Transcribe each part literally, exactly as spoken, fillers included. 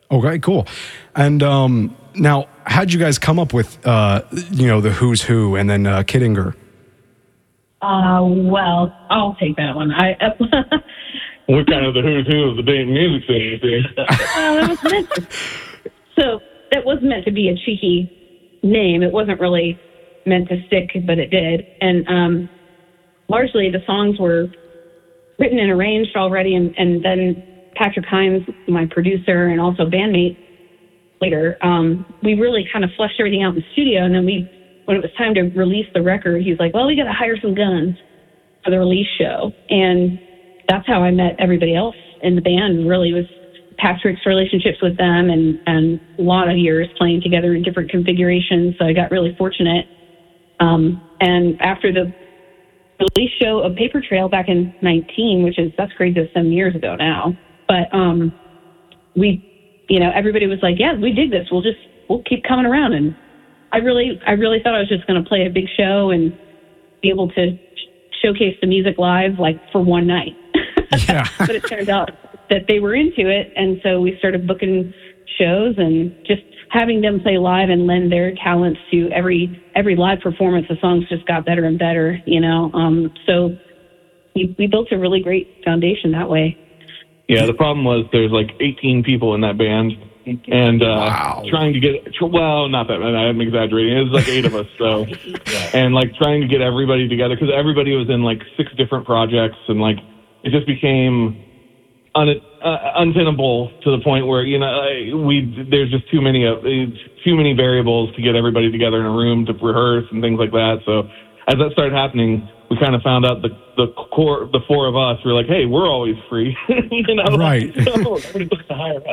Okay, cool. And um, now, how'd you guys come up with, uh, you know, the Who's Who and then uh, Kittinger? Uh, well, I'll take that one. I We're kind of the who's who of the Dayton music scene, you see. well, it was meant to, so it was meant to be a cheeky name. It wasn't really meant to stick, but it did. And um, largely the songs were written and arranged already, and, and then Patrick Hines, my producer and also bandmate later, um, we really kind of fleshed everything out in the studio, and then we, when it was time to release the record, he was like, well, we got to hire some guns for the release show. And that's how I met everybody else in the band, really, was Patrick's relationships with them and, and a lot of years playing together in different configurations. So I got really fortunate. Um, and after the release show of Paper Trail back in nineteen, which is, that's crazy, that's seven years ago now. But um, we, you know, everybody was like, yeah, we dig this. We'll just, we'll keep coming around. And I really, I really thought I was just going to play a big show and be able to sh- showcase the music live, like for one night. Yeah. But it turned out that they were into it. And so we started booking shows and just having them play live and lend their talents to every, every live performance. The songs just got better and better, you know? Um, so we, we built a really great foundation that way. Yeah, the problem was there's like eighteen people in that band, and uh, Wow. trying to get, well, not that, I'm exaggerating, it was like eight of us, so, and like trying to get everybody together, because everybody was in like six different projects, and like, it just became un, uh, untenable to the point where, you know, I- we, there's just too many, uh, too many variables to get everybody together in a room to rehearse and things like that, so as that started happening, we kind of found out the the core, the four of us were like, hey, we're always free, you know? Right. So everybody looks to hire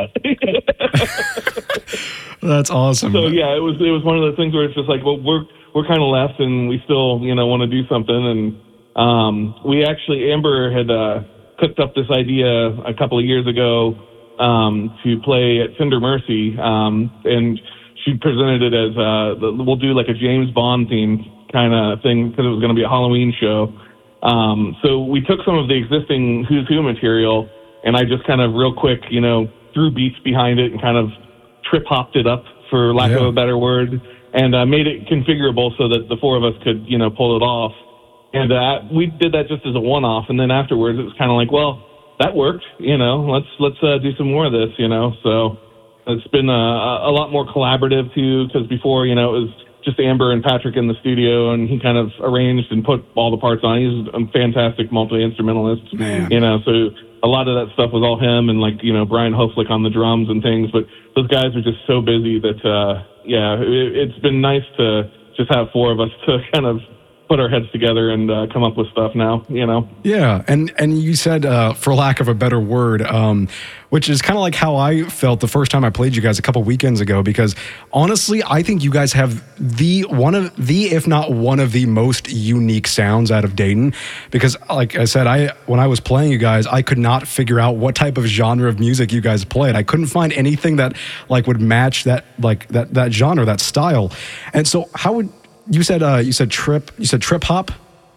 us. That's awesome. So yeah, it was it was one of those things where it's just like, well, we're we're kind of left, and we still, you know, want to do something, and um, we actually, Amber had uh, cooked up this idea a couple of years ago um, to play at Cinder Mercy, um, and she presented it as uh, we'll do like a James Bond theme kind of thing, because it was going to be a Halloween show. Um, so we took some of the existing Who's Who material, and I just kind of real quick, you know, threw beats behind it and kind of trip hopped it up, for lack Yeah. of a better word, and uh, made it configurable so that the four of us could, you know, pull it off. And uh, we did that just as a one-off, and then afterwards it was kind of like, well, that worked, you know, let's let's uh, do some more of this, you know. So it's been uh, a lot more collaborative too, because before, you know, it was just Amber and Patrick in the studio, and he kind of arranged and put all the parts on. He's a fantastic multi-instrumentalist, Man. you know, so a lot of that stuff was all him, and like, you know, Brian Hoflick on the drums and things, but those guys are just so busy that, uh, yeah, it, it's been nice to just have four of us to kind of put our heads together and uh, come up with stuff now, you know? Yeah, and and you said, uh, for lack of a better word, um, which is kind of like how I felt the first time I played you guys a couple weekends ago, because honestly, I think you guys have the one of the, if not one of the most unique sounds out of Dayton, because like I said, I when I was playing you guys, I could not figure out what type of genre of music you guys played. I couldn't find anything that like would match that like that that genre, that style. And so how would you said uh, you said trip you said trip hop?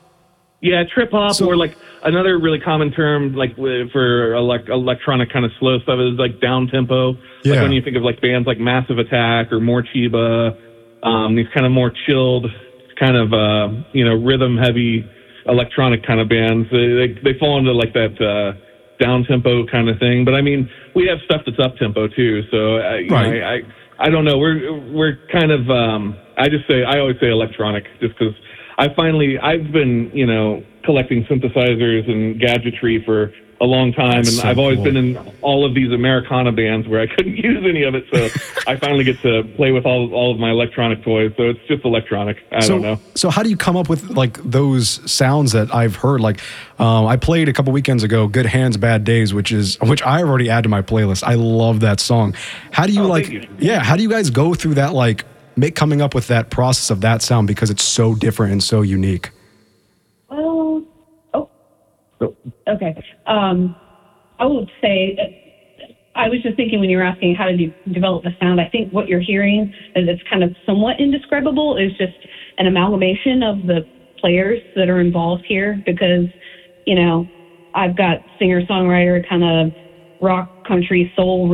Yeah, trip hop, So- or like another really common term, like wi- for elec electronic kind of slow stuff, is like down tempo. Yeah. Like when you think of like bands like Massive Attack or More Chiba, um, these kind of more chilled, kind of uh, you know, rhythm heavy electronic kind of bands. They they, they fall into like that uh, down tempo kind of thing. But I mean, we have stuff that's up tempo too. So uh, you Right. know, I, I I don't know. We're we're kind of um, I just say I always say electronic, just because I finally I've been you know collecting synthesizers and gadgetry for a long time, That's and so I've always cool. been in all of these Americana bands where I couldn't use any of it, so I finally get to play with all all of my electronic toys. So it's just electronic. I so, don't know. So how do you come up with like those sounds that I've heard? Like um, I played a couple weekends ago, "Good Hands, Bad Days," which is which I already add to my playlist. I love that song. How do you Oh, like? thank you. Yeah, how do you guys go through that? Like make coming up with that process of that sound, because it's so different and so unique. Well, oh, okay. Um, I would say, I was just thinking when you were asking how did you develop the sound, I think what you're hearing is it's kind of somewhat indescribable is just an amalgamation of the players that are involved here, because, you know, I've got singer-songwriter, kind of rock, country, soul,